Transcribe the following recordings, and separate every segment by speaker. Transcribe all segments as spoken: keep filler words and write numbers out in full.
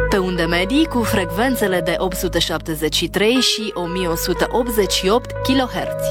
Speaker 1: Pe unde medii cu frecvențele de opt sute șaptezeci și trei și o mie o sută optzeci și opt kilohertz.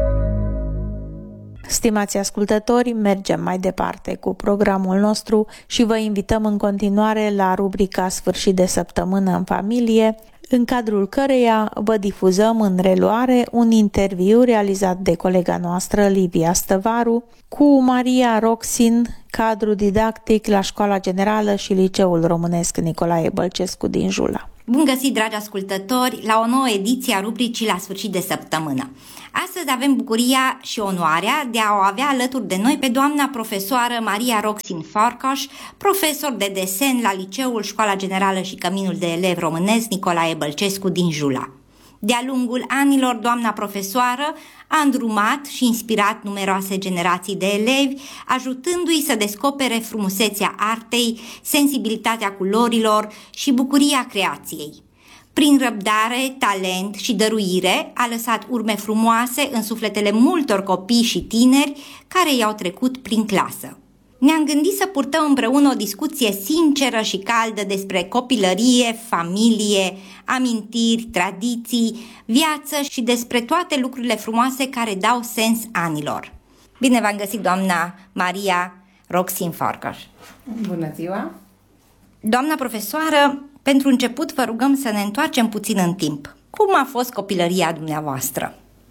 Speaker 2: Stimați ascultători, mergem mai departe cu programul nostru și vă invităm în continuare la rubrica Sfârșit de săptămână în familie, în cadrul căreia vă difuzăm în reluare un interviu realizat de colega noastră, Livia Stăvaru, cu Maria Roxin, cadru didactic la Școala Generală și Liceul Românesc Nicolae Bălcescu din Jula.
Speaker 3: Bun găsit, dragi ascultători, la o nouă ediție a rubricii La Sfârșit de Săptămână. Astăzi avem bucuria și onoarea de a o avea alături de noi pe doamna profesoară Maria Roxin Farkas, profesor de desen la Liceul Școala Generală și Căminul de Elevi Românesc Nicolae Bălcescu din Jula. De-a lungul anilor, doamna profesoară a îndrumat și inspirat numeroase generații de elevi, ajutându-i să descopere frumusețea artei, sensibilitatea culorilor și bucuria creației. Prin răbdare, talent și dăruire a lăsat urme frumoase în sufletele multor copii și tineri care i-au trecut prin clasă. Ne-am gândit să purtăm împreună o discuție sinceră și caldă despre copilărie, familie, amintiri, tradiții, viață și despre toate lucrurile frumoase care dau sens anilor. Bine v-am găsit, doamna Maria Roxin Farkas.
Speaker 4: Bună ziua!
Speaker 3: Doamna profesoară, pentru început vă rugăm să ne întoarcem puțin în timp. Cum a fost copilăria dumneavoastră?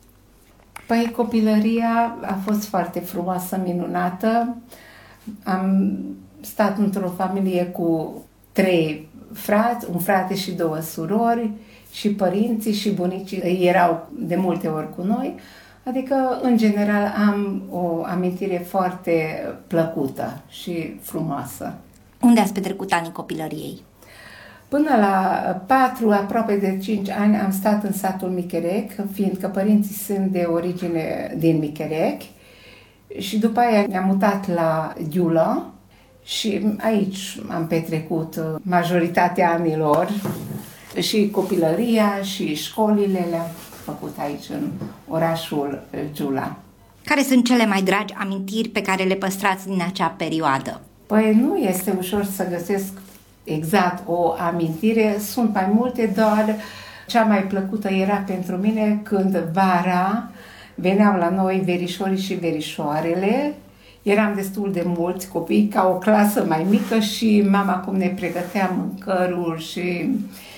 Speaker 4: Păi copilăria a fost foarte frumoasă, minunată. Am stat într-o familie cu trei frați, un frate și două surori, și părinții și bunicii erau de multe ori cu noi. Adică, în general, am o amintire foarte plăcută și frumoasă.
Speaker 3: Unde ați petrecut anii copilăriei?
Speaker 4: Până la patru, aproape de cinci ani, am stat în satul Micherec, fiindcă părinții sunt de origine din Micherec. Și după aia ne-am mutat la Giula și aici am petrecut majoritatea anilor și copilăria și școlile le-am făcut aici în orașul Giula.
Speaker 3: Care sunt cele mai dragi amintiri pe care le păstrați din acea perioadă?
Speaker 4: Păi nu este ușor să găsesc exact o amintire, sunt mai multe, doar cea mai plăcută era pentru mine când vara veneau la noi verișorii și verișoarele. Eram destul de mulți copii, ca o clasă mai mică, și mama cum ne pregătea mâncăruri și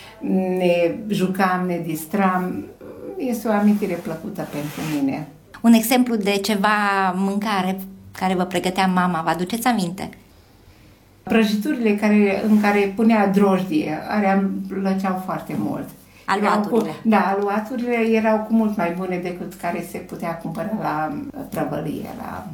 Speaker 4: ne jucam, ne distram. Este o amintire plăcută pentru mine.
Speaker 3: Un exemplu de ceva mâncare care vă pregătea mama, vă aduceți aminte?
Speaker 4: Prăjiturile care, în care punea drojdie, alea îmi plăceau foarte mult.
Speaker 3: Aluaturile.
Speaker 4: Cu, da, aluaturile erau cu mult mai bune decât care se putea cumpăra la prăvălie, la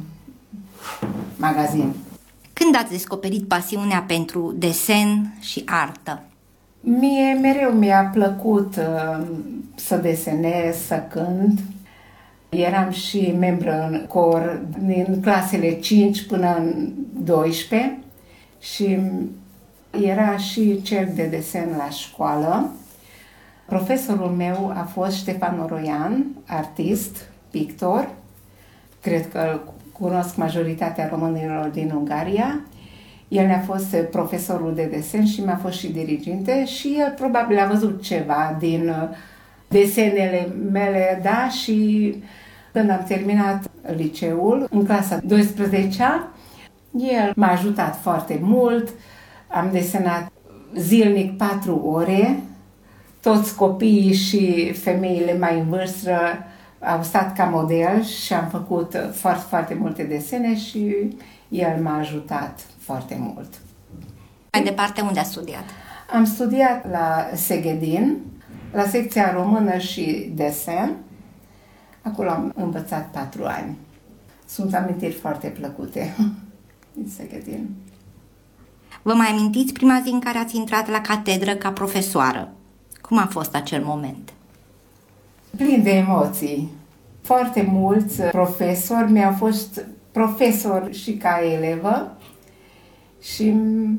Speaker 4: magazin.
Speaker 3: Când ați descoperit pasiunea pentru desen și artă?
Speaker 4: Mie mereu mi-a plăcut uh, să desenez, să cânt. Eram și membră în cor din clasele cinci până în doisprezece și era și cerc de desen la școală. Profesorul meu a fost Ștefan Oroian, artist, pictor. Cred că îl cunosc majoritatea românilor din Ungaria. El ne-a fost profesorul de desen și mi-a fost și diriginte și el probabil a văzut ceva din desenele mele, da, și când am terminat liceul, în clasa douăsprezecea, el m-a ajutat foarte mult. Am desenat zilnic patru ore. Toți copiii și femeile mai în vârstă au stat ca model și am făcut foarte, foarte multe desene și el m-a ajutat foarte mult.
Speaker 3: Mai departe, unde ați studiat?
Speaker 4: Am studiat la Seghedin, la secția română și desen. Acolo am învățat patru ani. Sunt amintiri foarte plăcute din Seghedin.
Speaker 3: Vă mai amintiți prima zi în care ați intrat la catedră ca profesoară? Cum a fost acel moment?
Speaker 4: Plin de emoții. Foarte mulți profesori mi-au fost profesori și ca elevă și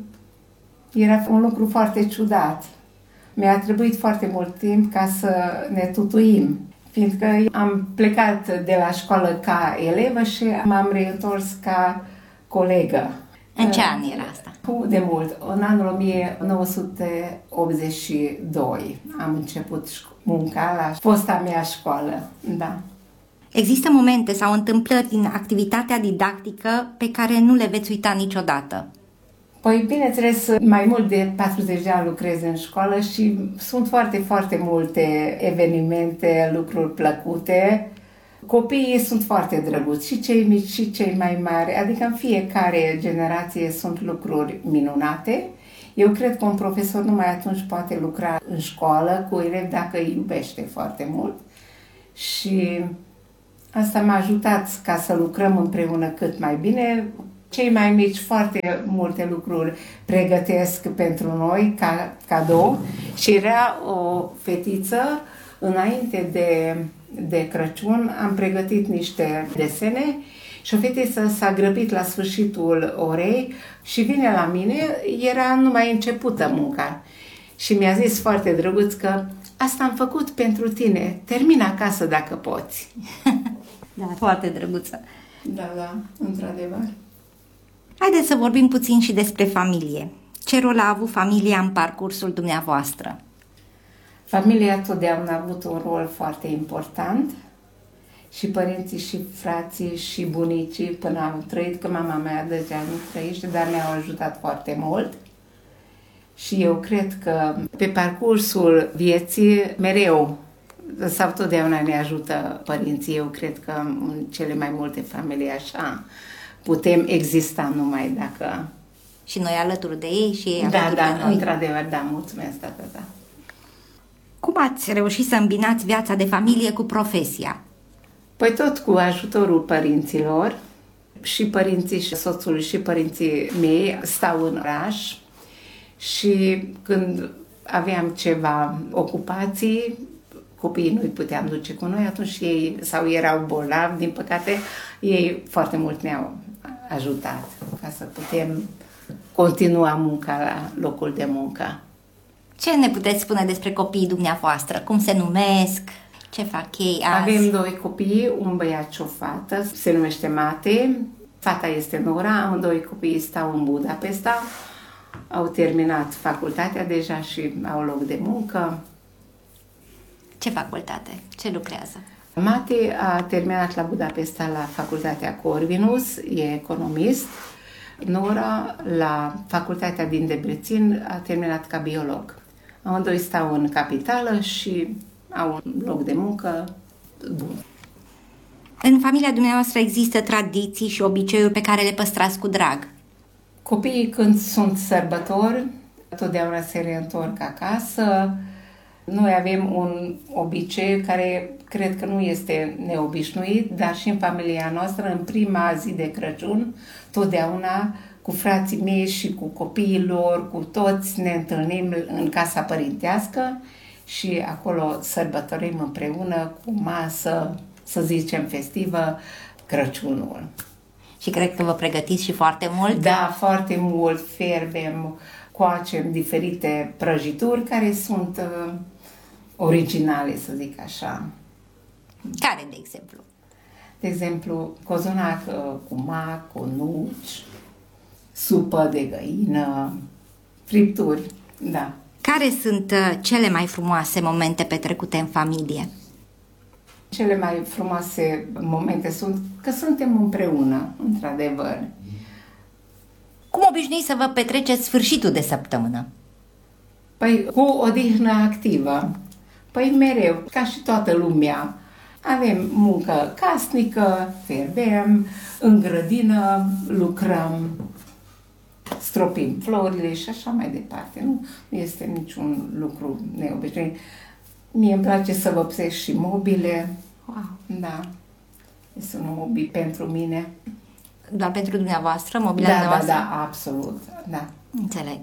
Speaker 4: era un lucru foarte ciudat. Mi-a trebuit foarte mult timp ca să ne tutuim, fiindcă am plecat de la școală ca elevă și m-am reîntors ca colegă.
Speaker 3: În ce an era asta?
Speaker 4: De mult. În anul o mie nouă sute optzeci și doi am început munca la fosta mea școală. Da.
Speaker 3: Există momente sau întâmplări din activitatea didactică pe care nu le veți uita niciodată?
Speaker 4: Păi, bineînțeles, mai mult de patruzeci de ani lucrez în școală și sunt foarte, foarte multe evenimente, lucruri plăcute. Copiii sunt foarte drăguți, și cei mici, și cei mai mari, adică în fiecare generație sunt lucruri minunate. Eu cred că un profesor numai atunci poate lucra în școală cu elevi dacă îi iubește foarte mult și asta m-a ajutat ca să lucrăm împreună cât mai bine. Cei mai mici foarte multe lucruri pregătesc pentru noi ca cadou și era o fetiță înainte de, de Crăciun, am pregătit niște desene și o fetiță s-a grăbit la sfârșitul orei și vine la mine, era numai începută munca și mi-a zis foarte drăguț că asta am făcut pentru tine, termină acasă dacă poți.
Speaker 3: Da, foarte drăguță.
Speaker 4: Da, da, într-adevăr.
Speaker 3: Haideți să vorbim puțin și despre familie. Ce rol a avut familia în parcursul dumneavoastră?
Speaker 4: Familia totdeauna a avut un rol foarte important și părinții și frații și bunicii până au trăit, că mama mea deja nu trăiește, dar ne-au ajutat foarte mult. Și eu cred că pe parcursul vieții mereu sau totdeauna ne ajută părinții. Eu cred că în cele mai multe familii așa putem exista numai dacă...
Speaker 3: Și noi alături de ei și ei
Speaker 4: da,
Speaker 3: alături
Speaker 4: da,
Speaker 3: de noi.
Speaker 4: într-adevăr, da, mulțumesc, da, da.
Speaker 3: Cum ați reușit să îmbinați viața de familie cu profesia?
Speaker 4: Păi tot cu ajutorul părinților, și părinții și soțul și părinții mei stau în oraș și când aveam ceva ocupații, copiii nu-i puteam duce cu noi, atunci ei, sau erau bolnavi, din păcate, ei foarte mult ne-au ajutat ca să putem continua munca la locul de muncă.
Speaker 3: Ce ne puteți spune despre copiii dumneavoastră? Cum se numesc? Ce fac ei azi?
Speaker 4: Avem doi copii, un băiat și o fată, se numește Mate, fata este Nora, amândoi copiii stau în Budapesta, au terminat facultatea deja și au loc de muncă.
Speaker 3: Ce facultate? Ce lucrează?
Speaker 4: Mate a terminat la Budapesta la facultatea Corvinus, e economist. Nora, la facultatea din Debrecen, a terminat ca biolog. Amândoi stau în capitală și au un loc de muncă bun.
Speaker 3: În familia dumneavoastră există tradiții și obiceiuri pe care le păstrați cu drag?
Speaker 4: Copiii, când sunt sărbători, totdeauna se reîntorc acasă. Noi avem un obicei care cred că nu este neobișnuit, dar și în familia noastră, în prima zi de Crăciun, totdeauna cu frații mei și cu copiii lor, cu toți ne întâlnim în casa părintească și acolo sărbătorim împreună cu masă, să zicem, festivă, Crăciunul.
Speaker 3: Și cred că vă pregătiți și foarte mult?
Speaker 4: Da, foarte mult. Fierbem, coacem diferite prăjituri care sunt uh, originale, să zic așa.
Speaker 3: Care, de exemplu?
Speaker 4: De exemplu, cozonac uh, cu mac, cu nuci, supă de găină, fripturi, da.
Speaker 3: Care sunt uh, cele mai frumoase momente petrecute în familie?
Speaker 4: Cele mai frumoase momente sunt că suntem împreună, într-adevăr.
Speaker 3: Cum obișnuiți să vă petreceți sfârșitul de săptămână?
Speaker 4: Păi cu odihnă activă. Păi mereu, ca și toată lumea. Avem muncă casnică, fierbem, în grădină lucrăm, stropim florile și așa mai departe. Nu, nu este niciun lucru neobișnuit. Mie îmi place să vopsesc și mobile.
Speaker 3: Wow.
Speaker 4: Da. Este un hobby pentru mine.
Speaker 3: Doar pentru dumneavoastră, mobilele
Speaker 4: Da, da,
Speaker 3: dumneavoastră?
Speaker 4: da, absolut. Da.
Speaker 3: Înțeleg.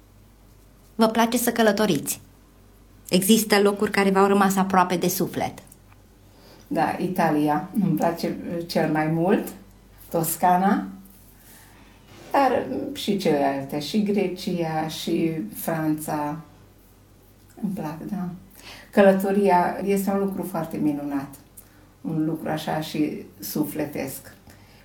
Speaker 3: Vă place să călătoriți? Există locuri care v-au rămas aproape de suflet?
Speaker 4: Da, Italia îmi place cel mai mult, Toscana, dar și celelalte, și Grecia, și Franța. Îmi plac, da. Călătoria este un lucru foarte minunat, un lucru așa și sufletesc.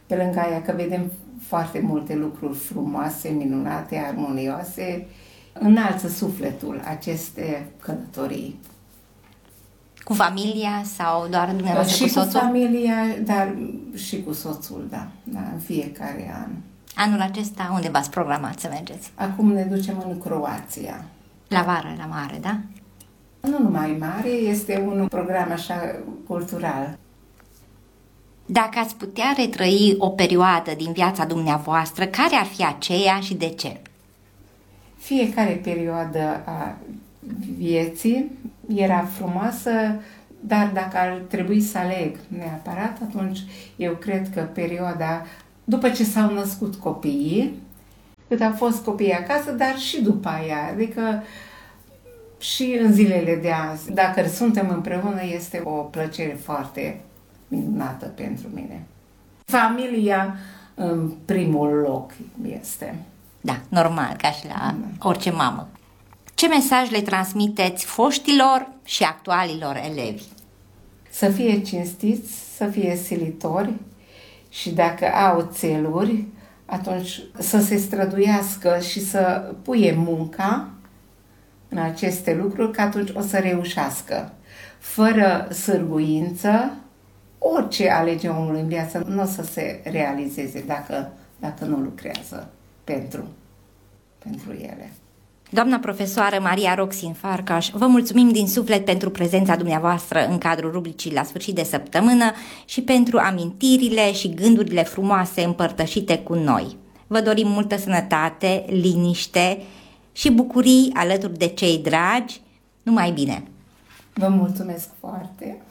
Speaker 4: Pe lângă aia că vedem foarte multe lucruri frumoase, minunate, armonioase, înalță sufletul aceste călătorii.
Speaker 3: Cu familia sau doar dumneavoastră
Speaker 4: și
Speaker 3: cu soțul?
Speaker 4: Și cu familia, dar și cu soțul, da, da, în fiecare an.
Speaker 3: Anul acesta unde v-ați programat să mergeți?
Speaker 4: Acum ne ducem în Croația.
Speaker 3: La vară, la mare, da?
Speaker 4: Nu numai mare, este un program așa cultural.
Speaker 3: Dacă ați putea retrăi o perioadă din viața dumneavoastră, care ar fi aceea și de ce?
Speaker 4: Fiecare perioadă a vieții era frumoasă, dar dacă ar trebui să aleg neapărat, atunci eu cred că perioada după ce s-au născut copiii, cât au fost copiii acasă, dar și după aia, adică și în zilele de azi. Dacă suntem împreună, este o plăcere foarte minunată pentru mine. Familia în primul loc este.
Speaker 3: Da, normal, ca și la orice mamă. Ce mesaj le transmiteți foștilor și actualilor elevi?
Speaker 4: Să fie cinstiți, să fie silitori și dacă au țeluri, atunci să se străduiască și să puie munca în aceste lucruri, că atunci o să reușească. Fără sârguință, orice alege omul în viață nu o să se realizeze dacă, dacă nu lucrează pentru, pentru ele.
Speaker 3: Doamna profesoară Maria Roxin Farcaș, vă mulțumim din suflet pentru prezența dumneavoastră în cadrul rubricii La sfârșit de săptămână și pentru amintirile și gândurile frumoase împărtășite cu noi. Vă dorim multă sănătate, liniște și bucurii alături de cei dragi. Numai bine!
Speaker 4: Vă mulțumesc foarte!